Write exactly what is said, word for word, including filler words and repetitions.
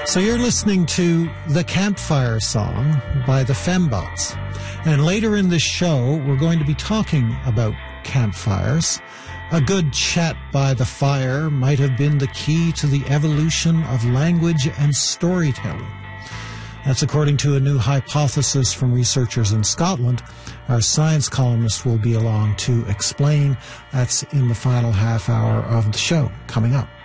So you're listening to The Campfire Song by the Fembots. And later in this show, we're going to be talking about campfires. A good chat by the fire might have been the key to the evolution of language and storytelling. That's according to a new hypothesis from researchers in Scotland. Our science columnist will be along to explain. That's in the final half hour of the show coming up.